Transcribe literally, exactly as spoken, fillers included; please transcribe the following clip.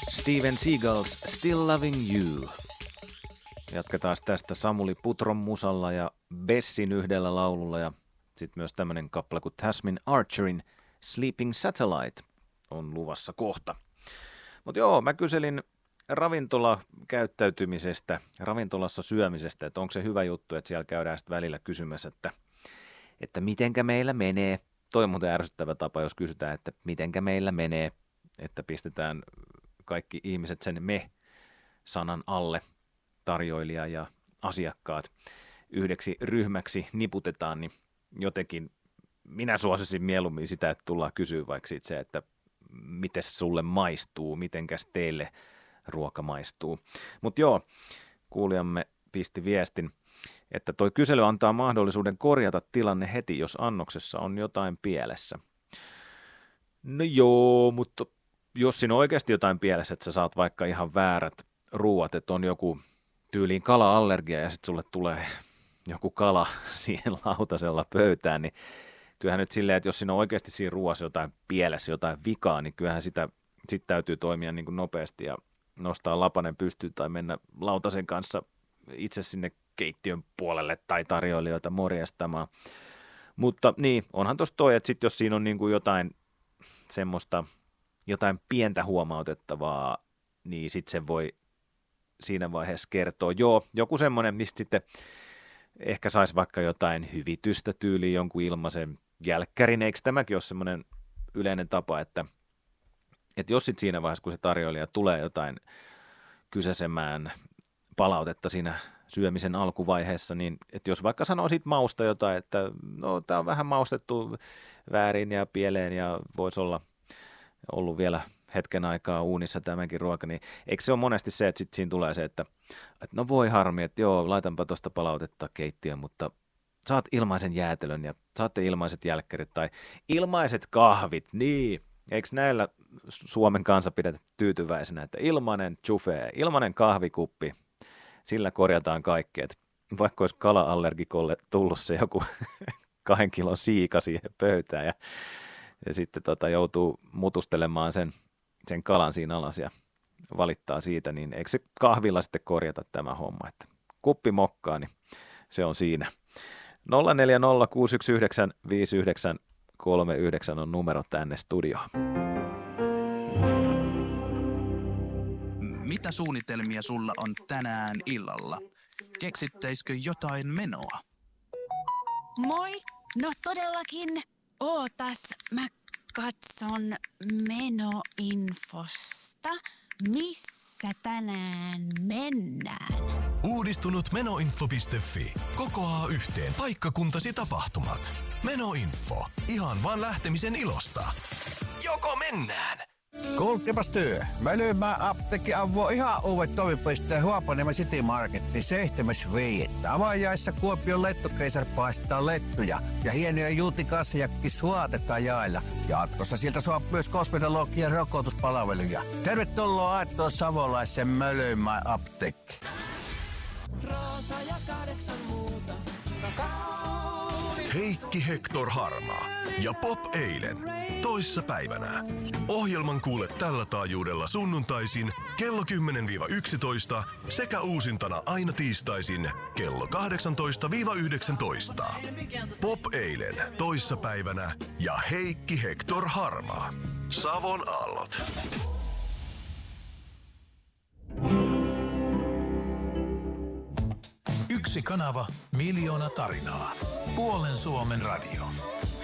Steven Seagals Still Loving You. Jatketaan tästä Samuli Putron musalla ja Bessin yhdellä laululla ja sitten myös tämmönen kappale kuin Tasmin Archerin Sleeping Satellite on luvassa kohta. Mutta joo, mä kyselin ravintolakäyttäytymisestä, ravintolassa syömisestä, että onko se hyvä juttu, että siellä käydään sitten välillä kysymässä, että, että mitenkä meillä menee. Toi on muuten ärsyttävä tapa, jos kysytään, että mitenkä meillä menee, että pistetään kaikki ihmiset sen me-sanan alle, tarjoilija ja asiakkaat yhdeksi ryhmäksi niputetaan, niin jotenkin minä suosisin mieluummin sitä, että tullaan kysyä vaikka siitä se, että miten sulle maistuu, mitenkäs teille ruoka maistuu. Mutta joo, kuulijamme pisti viestin, että toi kysely antaa mahdollisuuden korjata tilanne heti, jos annoksessa on jotain pielessä. No joo, mutta jos siinä on oikeasti jotain pielessä, että sä saat vaikka ihan väärät ruuat, että on joku tyyliin kala-allergia ja sitten sulle tulee joku kala siihen lautasella pöytään, niin kyllähän nyt silleen, että jos siinä on oikeasti siinä ruuassa jotain pielessä, jotain vikaa, niin kyllähän sitä sit täytyy toimia niin kuin nopeasti ja nostaa lapanen pystyyn tai mennä lautasen kanssa itse sinne keittiön puolelle tai tarjoilijoita morjestamaan. Mutta niin, onhan tuossa toi, että sit jos siinä on niin kuin jotain semmoista, jotain pientä huomautettavaa, niin sitten se voi siinä vaiheessa kertoa. Joo, joku semmoinen, mistä sitten ehkä saisi vaikka jotain hyvitystä tyyliin, jonkun ilmaisen jälkkärin. Eikö tämäkin ole semmoinen yleinen tapa, että, että jos sitten siinä vaiheessa, kun se tarjoilija tulee jotain kysäsemään palautetta siinä syömisen alkuvaiheessa, niin että jos vaikka sanoo siitä mausta jotain, että no tämä on vähän maustettu väärin ja pieleen ja voisi olla ollut vielä hetken aikaa uunissa tämänkin ruoka, niin eikö se ole monesti se, että sitten siinä tulee se, että, että no voi harmi, että joo, laitanpa tuosta palautetta keittiöön, mutta saat ilmaisen jäätelön ja saatte ilmaiset jälkkärit tai ilmaiset kahvit, niin eikö näillä Suomen kansa pidetä tyytyväisenä, että ilmainen chufe, ilmainen kahvikuppi, sillä korjataan kaikkea, että vaikka olisi kala-allergikolle tullut se joku kahden kilon siika siihen pöytään ja, ja sitten tota, joutuu mutustelemaan sen sen kalan siinä alas ja valittaa siitä, niin eikö se kahvilla sitten korjata tämä homma, että kuppi mokkaa, niin se on siinä. nolla neljä nolla kuusi yksi yhdeksän viisi yhdeksän kolme yhdeksän on numero tänne studioon. Mitä suunnitelmia sulla on tänään illalla? Keksittäisikö jotain menoa? Moi, no todellakin. Ootas, mä katson menoinfosta, missä tänään mennään. Uudistunut menoinfo piste fi kokoaa yhteen paikkakuntasi tapahtumat. Menoinfo, ihan vaan lähtemisen ilosta. Joko mennään? Kuulkepas työ. Mölymä apteekki avoo ihan uudet toimipisteen Huopaniemen City Marketin seitsemäs viidettä. Avajaissa Kuopion lettukeisar paistaa lettuja ja hienoja jultikassejakki suotetaan jaella. Jatkossa sieltä saa myös kosmetologian rokotuspalveluja. Tervetuloa Aittoon Savolaisen Mölymä apteekki. Roosa ja kahdeksan muuta. Heikki Hector Harmaa ja Pop eilen. Toissa päivänä. Ohjelman kuule tällä taajuudella sunnuntaisin kello kymmenen yksitoista sekä uusintana aina tiistaisin kello kahdeksantoista yhdeksäntoista. Pop eilen toissa päivänä ja Heikki Hector Harmaa. Savon aallot. Yksi kanava, miljoona tarinaa. Puolen Suomen radio.